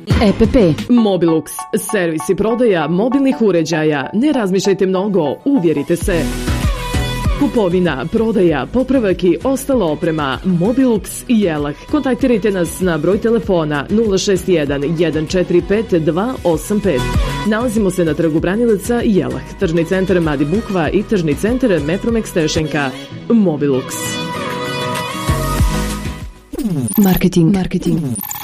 EPP. Mobilux, servis i prodaja mobilnih uređaja. Ne razmišljajte mnogo, uvjerite se. Kupovina, prodaja, popravak i ostala oprema. Mobilux i Jelah. Kontaktirajte nas na broj telefona 061 145 285. Nalazimo se na trgu Branilaca Jelah, tržni centar Madi Bukva i tržni centar Mepromex Tešenka. Mobilux. Marketing.